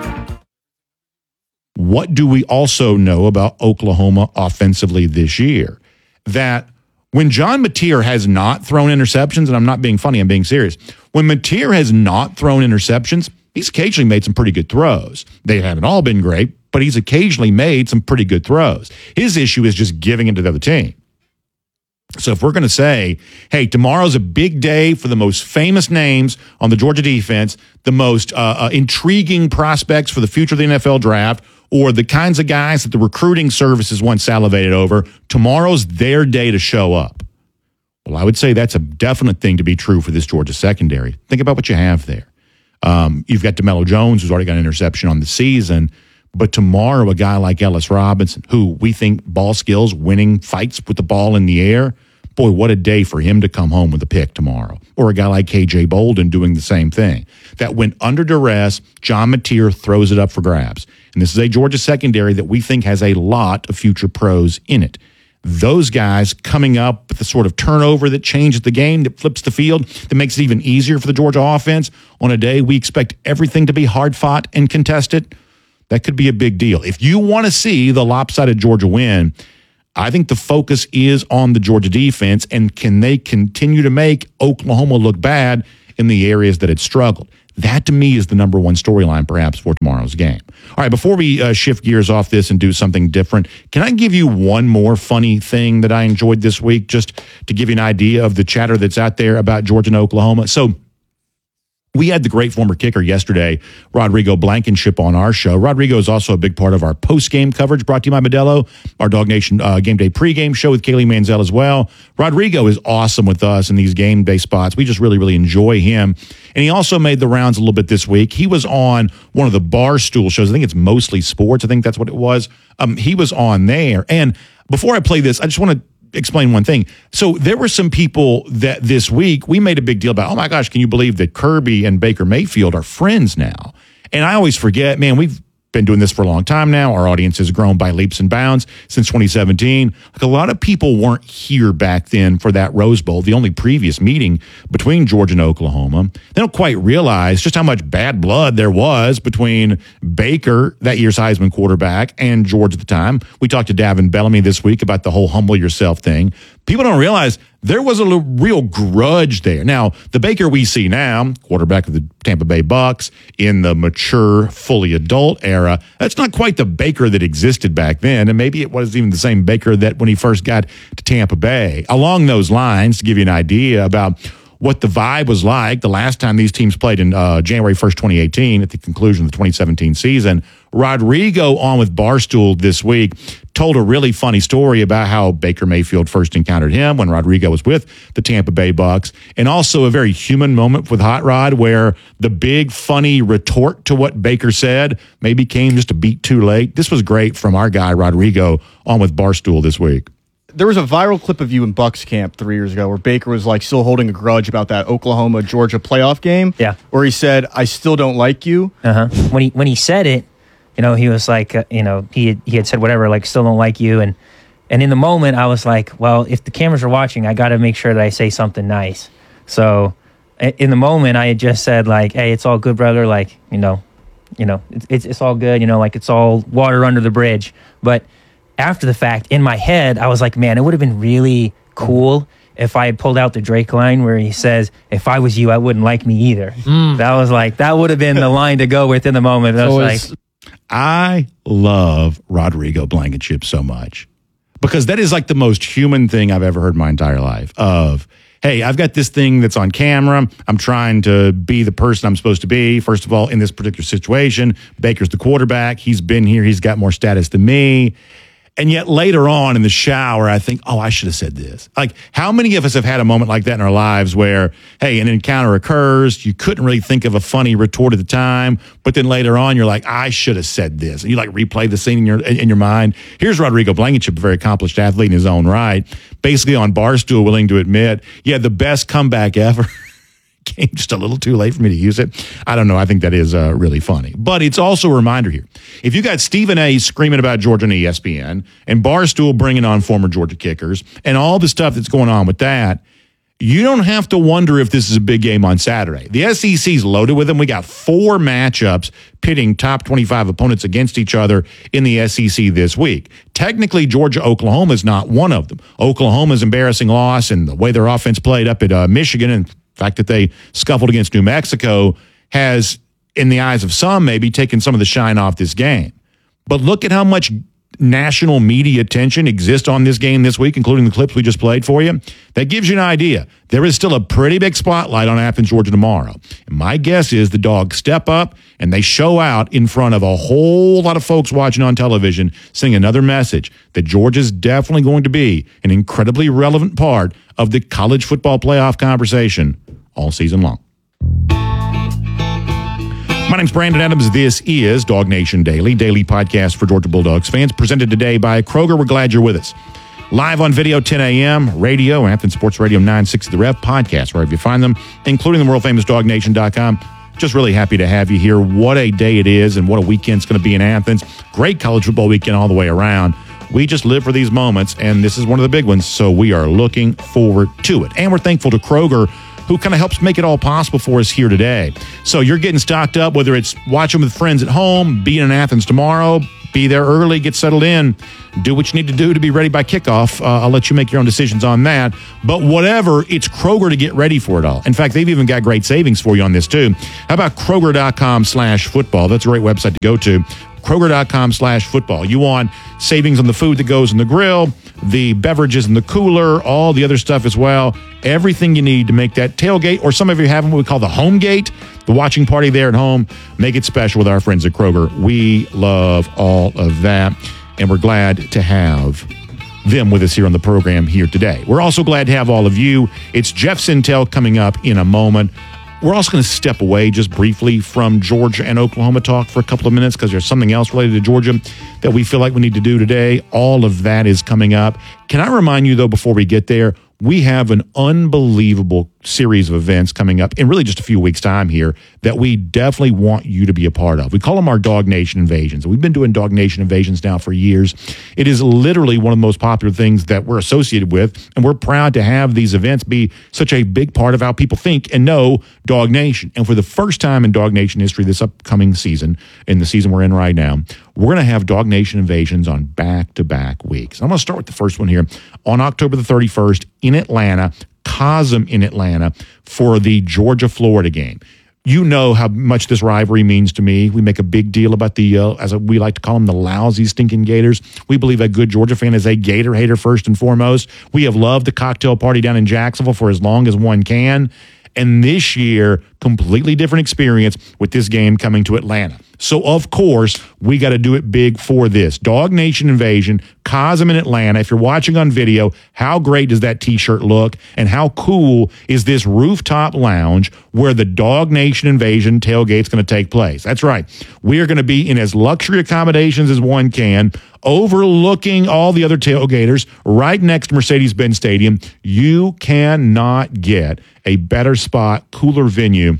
What do we also know about Oklahoma offensively this year? That when John Mateer has not thrown interceptions, and I'm not being funny, I'm being serious. When Mateer has not thrown interceptions, he's occasionally made some pretty good throws. They haven't all been great, but he's occasionally made some pretty good throws. His issue is just giving it to the other team. So if we're going to say, hey, tomorrow's a big day for the most famous names on the Georgia defense, the most uh, uh, intriguing prospects for the future of the N F L draft, or the kinds of guys that the recruiting services once salivated over, tomorrow's their day to show up. Well, I would say that's a definite thing to be true for this Georgia secondary. Think about what you have there. Um, you've got DeMello Jones, who's already got an interception on the season, But tomorrow, a guy like Ellis Robinson, who we think ball skills, winning fights with the ball in the air, boy, what a day for him to come home with a pick tomorrow. Or a guy like K J Bolden doing the same thing. That went under duress, John Mateer throws it up for grabs. And this is a Georgia secondary that we think has a lot of future pros in it. Those guys coming up with the sort of turnover that changes the game, that flips the field, that makes it even easier for the Georgia offense on a day we expect everything to be hard-fought and contested, that could be a big deal. If you want to see the lopsided Georgia win, I think the focus is on the Georgia defense, and can they continue to make Oklahoma look bad in the areas that it struggled? That, to me, is the number one storyline, perhaps, for tomorrow's game. All right, before we uh, shift gears off this and do something different, can I give you one more funny thing that I enjoyed this week, just to give you an idea of the chatter that's out there about Georgia and Oklahoma? So we had the great former kicker yesterday, Rodrigo Blankenship, on our show. Rodrigo is also a big part of our post-game coverage brought to you by Modelo, our Dog Nation uh, Game Day pregame show with Kaylee Manziel as well. Rodrigo is awesome with us in these game day spots. We just really, really enjoy him. And he also made the rounds a little bit this week. He was on one of the Barstool shows. I think it's Mostly Sports. I think that's what it was. Um, he was on there. And before I play this, I just want to explain one thing. So there were some people that this week we made a big deal about, oh my gosh, can you believe that Kirby and Baker Mayfield are friends now? And I always forget, man, we've been doing this for a long time now. Our audience has grown by leaps and bounds since twenty seventeen. Like, a lot of people weren't here back then for that Rose Bowl, the only previous meeting between Georgia and Oklahoma. They don't quite realize just how much bad blood there was between Baker, that year's Heisman quarterback, and Georgia at the time. We talked to Davin Bellamy this week about the whole humble yourself thing. People don't realize there was a little, real grudge there. Now, the Baker we see now, quarterback of the Tampa Bay Bucks, in the mature, fully adult era, that's not quite the Baker that existed back then. And maybe it wasn't even the same Baker that when he first got to Tampa Bay. Along those lines, to give you an idea about what the vibe was like the last time these teams played in uh, January first, twenty eighteen, at the conclusion of the twenty seventeen season, Rodrigo, on with Barstool this week, told a really funny story about how Baker Mayfield first encountered him when Rodrigo was with the Tampa Bay Bucks, and also a very human moment with Hot Rod where the big, funny retort to what Baker said maybe came just a beat too late. This was great from our guy, Rodrigo, on with Barstool this week. There was a viral clip of you in Bucks camp three years ago where Baker was like still holding a grudge about that Oklahoma-Georgia playoff game. Yeah. Where he said, I still don't like you. Uh-huh. When he when he said it, you know, he was like, uh, you know, he had, he had said whatever, like, still don't like you. And, and in the moment, I was like, well, if the cameras are watching, I got to make sure that I say something nice. So in the moment, I had just said, like, hey, it's all good, brother. Like, you know, you know, it's, it's, it's all good. You know, like, it's all water under the bridge. But after the fact, in my head, I was like, man, it would have been really cool if I had pulled out the Drake line where he says, if I was you, I wouldn't like me either. Mm. That was like, that would have been the line to go with in the moment. I was So like, I love Rodrigo Blankenship so much because that is like the most human thing I've ever heard in my entire life of, hey, I've got this thing that's on camera. I'm trying to be the person I'm supposed to be. First of all, in this particular situation, Baker's the quarterback. He's been here. He's got more status than me. And yet later on in the shower, I think, oh, I should have said this. Like, how many of us have had a moment like that in our lives where, hey, an encounter occurs, you couldn't really think of a funny retort at the time, but then later on, you're like, I should have said this. And you like replay the scene in your in your mind. Here's Rodrigo Blankenship, a very accomplished athlete in his own right, basically on Barstool, willing to admit, yeah, the best comeback ever. Came just a little too late for me to use it. I don't know. I think that is uh, really funny. But it's also a reminder here. If you got Stephen A. screaming about Georgia on E S P N and Barstool bringing on former Georgia kickers and all the stuff that's going on with that, you don't have to wonder if this is a big game on Saturday. The S E C's loaded with them. We got four matchups pitting top twenty-five opponents against each other in the S E C this week. Technically, Georgia-Oklahoma is not one of them. Oklahoma's embarrassing loss and the way their offense played up at uh, Michigan and the fact that they scuffled against New Mexico has, in the eyes of some, maybe taken some of the shine off this game. But look at how much national media attention exists on this game this week, including the clips we just played for you. That gives you an idea. There is still a pretty big spotlight on Athens, Georgia tomorrow. And my guess is the Dogs step up and they show out in front of a whole lot of folks watching on television, sending another message that Georgia's definitely going to be an incredibly relevant part of the college football playoff conversation all season long. My My name's Brandon Adams. This is Dog Nation Daily, daily podcast for Georgia Bulldogs fans, presented today by Kroger. We're glad you're with us. Live on video, ten a.m., radio, Athens Sports Radio nine sixty The Ref, podcast, wherever you find them, including the world-famous dog nation dot com. Just really happy to have you here. What a day it is and what a weekend it's going to be in Athens. Great college football weekend all the way around. We just live for these moments, and this is one of the big ones, so we are looking forward to it. And we're thankful to Kroger, who kind of helps make it all possible for us here today. So you're getting stocked up, whether it's watching with friends at home, being in Athens tomorrow, be there early, get settled in, do what you need to do to be ready by kickoff. Uh, I'll let you make your own decisions on that. But whatever, it's Kroger to get ready for it all. In fact, they've even got great savings for you on this too. How about Kroger.com slash football? That's a great website to go to. Kroger.com slash football. You want savings on the food that goes in the grill, the beverages in the cooler, all the other stuff as well. Everything you need to make that tailgate, or some of you have what we call the home gate, the watching party there at home. Make it special with our friends at Kroger. We love all of that, and we're glad to have them with us here on the program here today. We're also glad to have all of you. It's Jeff Sentell coming up in a moment. We're also going to step away just briefly from Georgia and Oklahoma talk for a couple of minutes because there's something else related to Georgia that we feel like we need to do today. All of that is coming up. Can I remind you, though, before we get there, we have an unbelievable series of events coming up in really just a few weeks' time here that we definitely want you to be a part of. We call them our Dog Nation Invasions. We've been doing Dog Nation Invasions now for years. It is literally one of the most popular things that we're associated with, and we're proud to have these events be such a big part of how people think and know Dog Nation. And for the first time in Dog Nation history this upcoming season, in the season we're in right now, we're going to have Dog Nation Invasions on back-to-back weeks. I'm going to start with the first one here on October the thirty-first in Atlanta, Cosm in Atlanta, for the Georgia-Florida game. You know how much this rivalry means to me. We make a big deal about the, uh, as we like to call them, the lousy, stinking Gators. We believe a good Georgia fan is a Gator hater first and foremost. We have loved the cocktail party down in Jacksonville for as long as one can. And this year, completely different experience with this game coming to Atlanta. So, of course, we got to do it big for this. Dog Nation Invasion, Cosm in Atlanta. If you're watching on video, how great does that T-shirt look? And how cool is this rooftop lounge where the Dog Nation Invasion tailgate's going to take place? That's right. We are going to be in as luxury accommodations as one can, overlooking all the other tailgaters right next to Mercedes-Benz Stadium. You cannot get a better spot, cooler venue.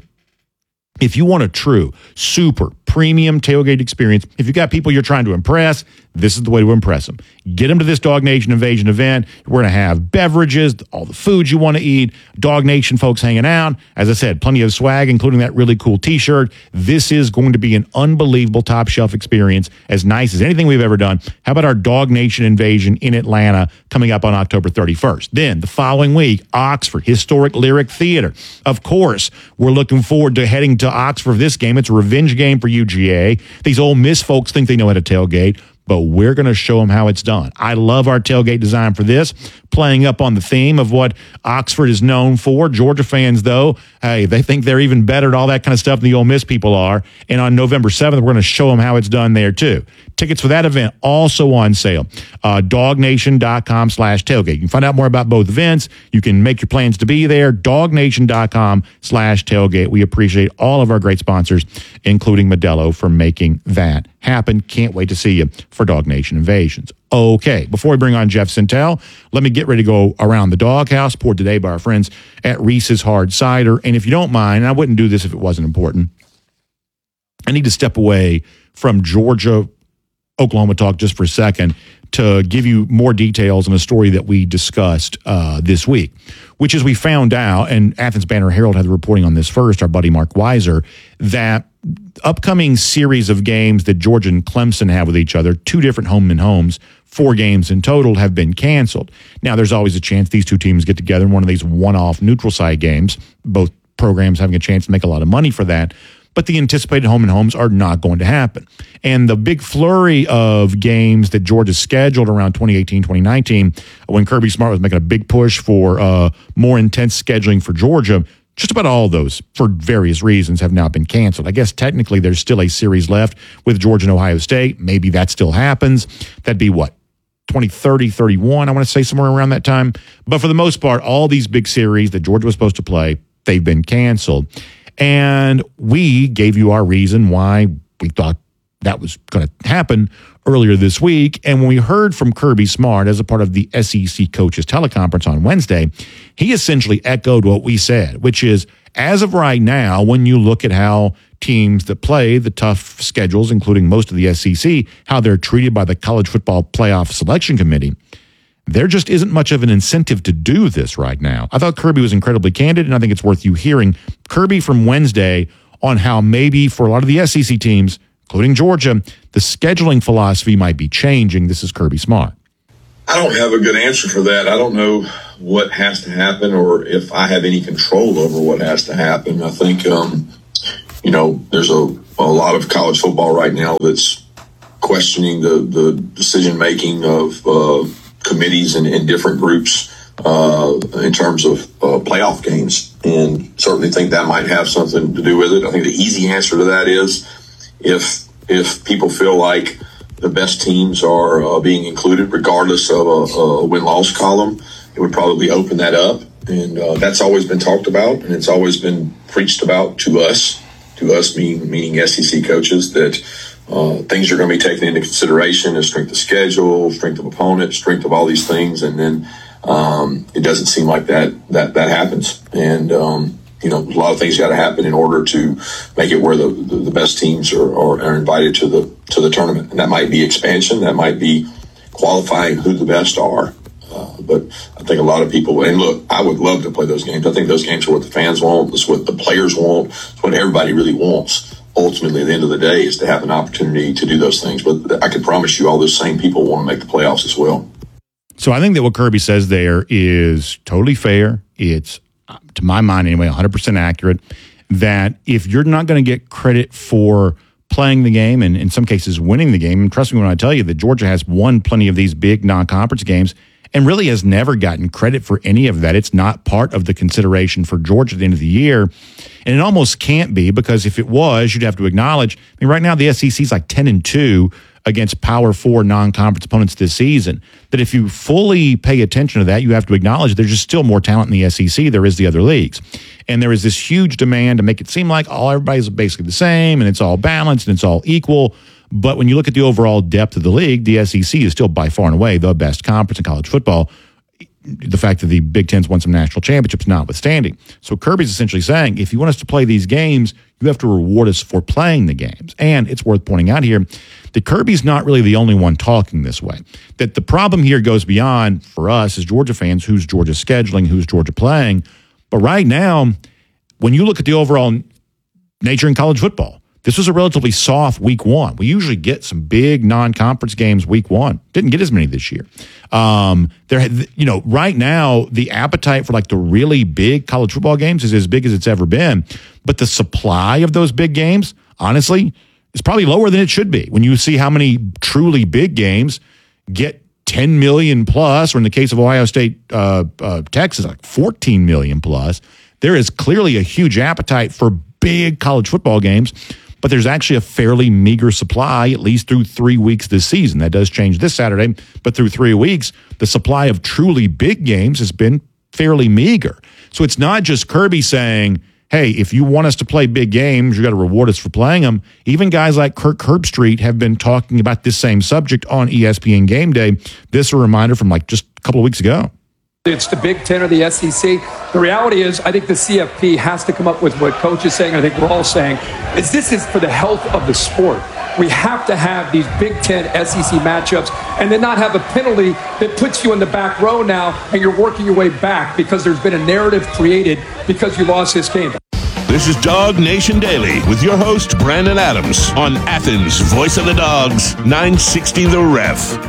If you want a true, super premium tailgate experience, if you got people you're trying to impress, this is the way to impress them. Get them to this Dog Nation Invasion event. We're going to have beverages, all the foods you want to eat, Dog Nation folks hanging out. As I said, plenty of swag, including that really cool T-shirt. This is going to be an unbelievable top shelf experience, as nice as anything we've ever done. How about our Dog Nation Invasion in Atlanta coming up on October thirty-first? Then the following week, Oxford, Historic Lyric Theater. Of course, we're looking forward to heading to Oxford for this game. It's a revenge game for U G A. These Ole Miss folks think they know how to tailgate, but we're going to show them how it's done. I love our tailgate design for this, playing up on the theme of what Oxford is known for. Georgia fans, though, hey, they think they're even better at all that kind of stuff than the Ole Miss people are. And on November seventh, we're going to show them how it's done there, too. Tickets for that event also on sale. Uh, dognation.com slash tailgate. You can find out more about both events. You can make your plans to be there. dognation.com slash tailgate. We appreciate all of our great sponsors, including Modelo, for making that happen. Can't wait to see you for Dog Nation Invasions. Okay, before we bring on Jeff Sentell, let me get ready to go around the doghouse, poured today by our friends at Reese's Hard Cider. And if you don't mind, and I wouldn't do this if it wasn't important, I need to step away from Georgia, Oklahoma talk just for a second to give you more details on a story that we discussed uh, this week, which is we found out, and Athens Banner Herald had the reporting on this first, our buddy Mark Weiser, that upcoming series of games that Georgia and Clemson have with each other, two different home and homes, four games in total, have been canceled. Now, there's always a chance these two teams get together in one of these one-off neutral site games, both programs having a chance to make a lot of money for that. But the anticipated home and homes are not going to happen. And the big flurry of games that Georgia scheduled around twenty eighteen, twenty nineteen, when Kirby Smart was making a big push for uh, more intense scheduling for Georgia, just about all of those, for various reasons, have now been canceled. I guess technically there's still a series left with Georgia and Ohio State. Maybe that still happens. That'd be what? twenty thirty, thirty-one, I want to say somewhere around that time. But for the most part, all these big series that Georgia was supposed to play, they've been canceled. And we gave you our reason why we thought that was going to happen earlier this week. And when we heard from Kirby Smart as a part of the S E C coaches teleconference on Wednesday, he essentially echoed what we said, which is, as of right now, when you look at how teams that play the tough schedules, including most of the S E C, how they're treated by the College Football Playoff Selection Committee, there just isn't much of an incentive to do this right now. I thought Kirby was incredibly candid, and I think it's worth you hearing Kirby from Wednesday on how maybe for a lot of the S E C teams, including Georgia, the scheduling philosophy might be changing. This is Kirby Smart. I don't have a good answer for that. I don't know what has to happen or if I have any control over what has to happen. I think, um, you know, there's a, a lot of college football right now that's questioning the, the decision-making of uh, committees and, and different groups uh, in terms of uh, playoff games, and certainly think that might have something to do with it. I think the easy answer to that is if if people feel like the best teams are uh, being included, regardless of a, a win-loss column, it would probably open that up. And uh, that's always been talked about, and it's always been preached about to us, to us meaning, meaning S E C coaches, that uh, things are going to be taken into consideration as strength of schedule, strength of opponent, strength of all these things. And then um, it doesn't seem like that that, that happens. And, um, you know, a lot of things got to happen in order to make it where the, the, the best teams are, are, are invited to the to the tournament. And that might be expansion. That might be qualifying who the best are. Uh, but I think a lot of people, and look, I would love to play those games. I think those games are what the fans want. It's what the players want. It's what everybody really wants. Ultimately, at the end of the day, is to have an opportunity to do those things. But I can promise you all those same people want to make the playoffs as well. So I think that what Kirby says there is totally fair. It's, to my mind anyway, one hundred percent accurate, that if you're not going to get credit for playing the game and in some cases winning the game, and trust me when I tell you that Georgia has won plenty of these big non-conference games and really has never gotten credit for any of that. It's not part of the consideration for Georgia at the end of the year. And it almost can't be, because if it was, you'd have to acknowledge, I mean, right now the S E C is like ten and two against Power Four non-conference opponents this season. That if you fully pay attention to that, you have to acknowledge there's just still more talent in the S E C there is the other leagues. And there is this huge demand to make it seem like all everybody's basically the same and it's all balanced and it's all equal. But when you look at the overall depth of the league, the S E C is still by far and away the best conference in college football. The fact that the Big Ten's won some national championships notwithstanding. So Kirby's essentially saying, if you want us to play these games, you have to reward us for playing the games. And it's worth pointing out here that Kirby's not really the only one talking this way. That the problem here goes beyond, for us as Georgia fans, who's Georgia scheduling, who's Georgia playing. But right now, when you look at the overall nature in college football, this was a relatively soft week one. We usually get some big non-conference games week one. Didn't get as many this year. Um, there, you know, right now the appetite for like the really big college football games is as big as it's ever been. But the supply of those big games, honestly, is probably lower than it should be. When you see how many truly big games get ten million plus, or in the case of Ohio State, uh, uh, Texas, like fourteen million plus, there is clearly a huge appetite for big college football games. But there's actually a fairly meager supply, at least through three weeks this season. That does change this Saturday, but through three weeks, the supply of truly big games has been fairly meager. So it's not just Kirby saying, hey, if you want us to play big games, you got to reward us for playing them. Even guys like Kirk Herbstreit have been talking about this same subject on E S P N Game Day. This is a reminder from like just a couple of weeks ago. It's the Big Ten or the S E C. The reality is, I think the C F P has to come up with what Coach is saying, I think we're all saying, is this is for the health of the sport. We have to have these Big Ten S E C matchups and then not have a penalty that puts you in the back row now and you're working your way back because there's been a narrative created because you lost this game. This is Dog Nation Daily with your host, Brandon Adams, on Athens, voice of the Dogs, nine sixty The Ref.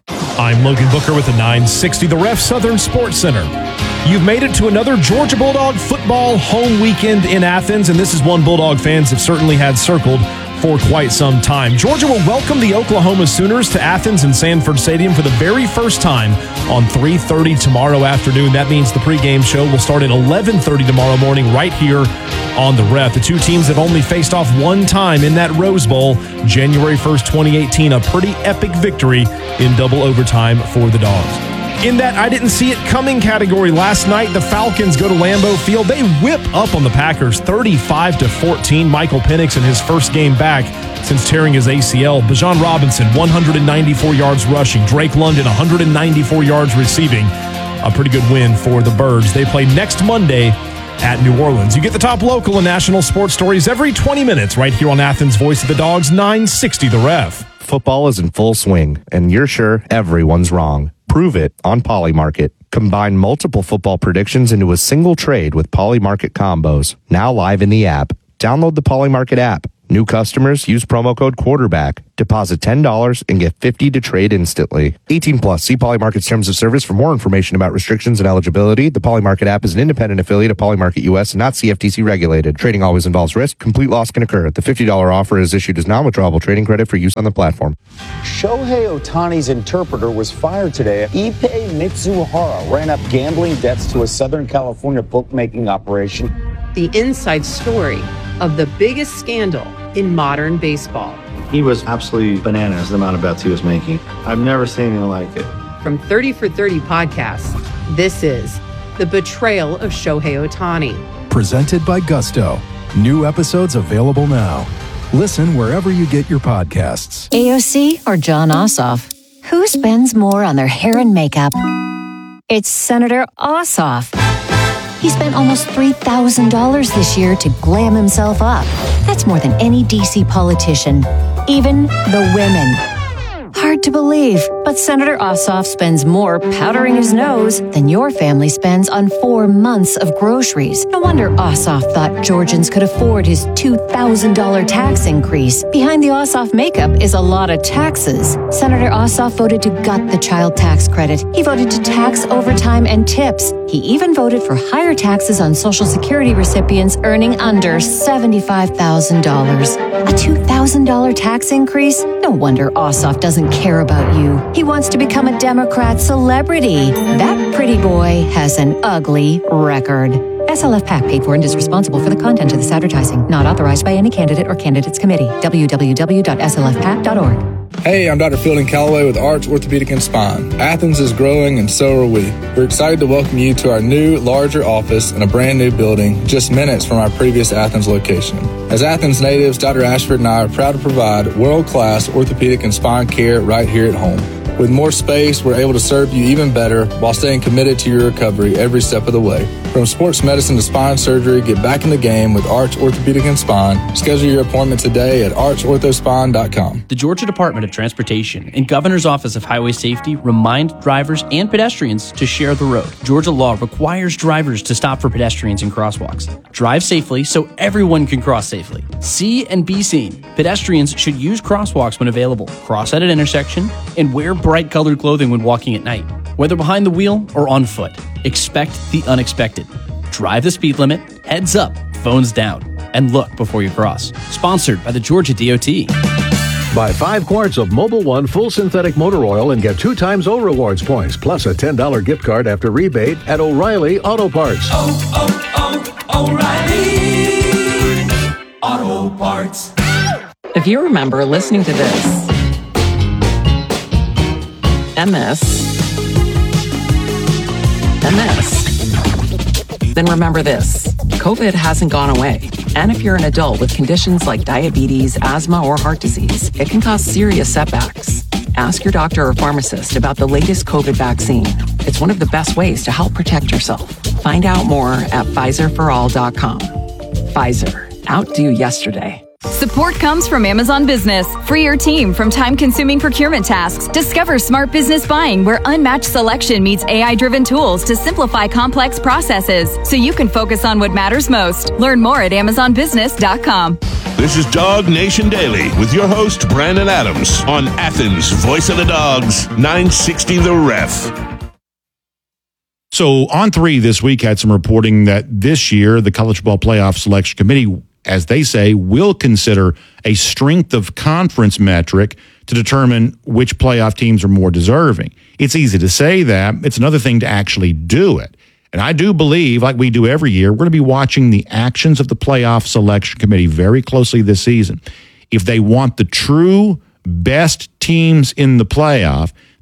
I'm Logan Booker with the nine sixty The Ref Southern Sports Center. You've made it to another Georgia Bulldog football home weekend in Athens, and this is one Bulldog fans have certainly had circled for quite some time. Georgia will welcome the Oklahoma Sooners to Athens and Sanford Stadium for the very first time on three thirty tomorrow afternoon. That means the pregame show will start at eleven thirty tomorrow morning right here on the Ref. The two teams have only faced off one time in that Rose Bowl, January first, twenty eighteen, a pretty epic victory in double overtime for the Dogs. In that I didn't see it coming category last night, the Falcons go to Lambeau Field. They whip up on the Packers thirty-five to fourteen. Michael Penix in his first game back since tearing his A C L. Bijan Robinson, one hundred ninety-four yards rushing. Drake London, one hundred ninety-four yards receiving. A pretty good win for the Birds. They play next Monday at New Orleans. You get the top local and national sports stories every twenty minutes right here on Athens' Voice of the Dogs, nine sixty The Ref. Football is in full swing, and you're sure everyone's wrong. Prove it on Polymarket. Combine multiple football predictions into a single trade with Polymarket combos. Now live in the app. Download the Polymarket app. New customers use promo code quarterback. Deposit ten dollars and get fifty dollars to trade instantly. eighteen plus. See Polymarket's terms of service for more information about restrictions and eligibility. The Polymarket app is an independent affiliate of Polymarket U S and not C F T C regulated. Trading always involves risk. Complete loss can occur. The fifty dollars offer is issued as non-withdrawable trading credit for use on the platform. Shohei Ohtani's interpreter was fired today. Ippei Mitsuhara ran up gambling debts to a Southern California bookmaking operation. The inside story of the biggest scandal in modern baseball. He was absolutely bananas, the amount of bets he was making. I've never seen anything like it. From thirty for thirty podcasts, this is The Betrayal of Shohei Ohtani. Presented by Gusto. New episodes available now. Listen wherever you get your podcasts. A O C or John Ossoff? Who spends more on their hair and makeup? It's Senator Ossoff. He spent almost three thousand dollars this year to glam himself up. That's more than any D C politician, even the women. Hard to believe, but Senator Ossoff spends more powdering his nose than your family spends on four months of groceries. No wonder Ossoff thought Georgians could afford his two thousand dollars tax increase. Behind the Ossoff makeup is a lot of taxes. Senator Ossoff voted to gut the child tax credit. He voted to tax overtime and tips. He even voted for higher taxes on Social Security recipients earning under seventy-five thousand dollars. A two thousand dollars tax increase? No wonder Ossoff doesn't care about you. He wants to become a Democrat celebrity. That pretty boy has an ugly record. S L F PAC paid for and is responsible for the content of this advertising. Not authorized by any candidate or candidates committee. w w w dot s l f pac dot org. Hey, I'm Doctor Fielding Calloway with Arch Orthopedic and Spine. Athens is growing and so are we. We're excited to welcome you to our new, larger office in a brand new building just minutes from our previous Athens location. As Athens natives, Doctor Ashford and I are proud to provide world-class orthopedic and spine care right here at home. With more space, we're able to serve you even better while staying committed to your recovery every step of the way. From sports medicine to spine surgery, get back in the game with Arch Orthopedic and Spine. Schedule your appointment today at arch ortho spine dot com. The Georgia Department of Transportation and Governor's Office of Highway Safety remind drivers and pedestrians to share the road. Georgia law requires drivers to stop for pedestrians in crosswalks. Drive safely so everyone can cross safely. See and be seen. Pedestrians should use crosswalks when available, cross at an intersection, and wear bright colored clothing when walking at night. Whether behind the wheel or on foot, expect the unexpected. Drive the speed limit, heads up, phones down, and look before you cross. Sponsored by the Georgia D O T. Buy five quarts of Mobil One full synthetic motor oil and get two times O Rewards points, plus a ten dollars gift card after rebate at O'Reilly Auto Parts. Oh, oh, oh, O'Reilly Auto Parts. If you remember listening to this, M S, M S, then remember this. COVID hasn't gone away. And if you're an adult with conditions like diabetes, asthma, or heart disease, it can cause serious setbacks. Ask your doctor or pharmacist about the latest COVID vaccine. It's one of the best ways to help protect yourself. Find out more at Pfizer for all dot com. Pfizer. Outdo yesterday. Support comes from Amazon Business. Free your team from time-consuming procurement tasks. Discover smart business buying where unmatched selection meets A I-driven tools to simplify complex processes so you can focus on what matters most. Learn more at amazon business dot com. This is Dog Nation Daily with your host, Brandon Adams, on Athens' Voice of the Dogs, nine sixty The Ref. So On three this week had some reporting that this year the College Football Playoff Selection Committee, as they say, will consider a strength of conference metric to determine which playoff teams are more deserving. It's easy to say that. It's another thing to actually do it. And I do believe, like we do every year, we're going to be watching the actions of the Playoff Selection Committee very closely this season. If they want the true best teams in the playoff,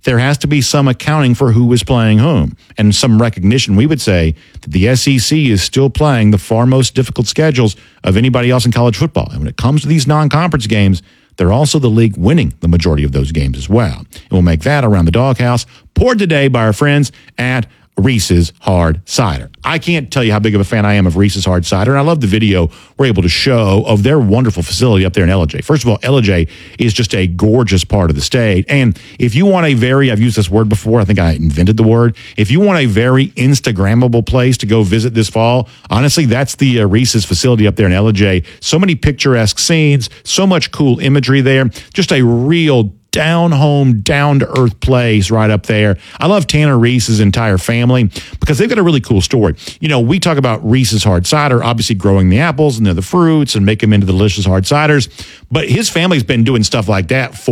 there has to be some accounting for who is playing whom and some recognition. We would say that the S E C is still playing the far most difficult schedules of anybody else in college football. And when it comes to these non-conference games, they're also the league winning the majority of those games as well. And we'll make that Around the Doghouse, poured today by our friends at Reese's Hard Cider. I can't tell you how big of a fan I am of Reese's Hard Cider, and I love the video we're able to show of their wonderful facility up there in Ellijay. First of all, Ellijay is just a gorgeous part of the state, and if you want a very, I've used this word before, I think I invented the word, if you want a very Instagrammable place to go visit this fall, honestly, that's the uh, Reese's facility up there in Ellijay. So many picturesque scenes, so much cool imagery there, just a real down home, down to earth place right up there. I love Tanner Reese's entire family because they've got a really cool story. You know, we talk about Reese's Hard Cider, obviously growing the apples and the fruits and make them into delicious hard ciders, but his family's been doing stuff like that for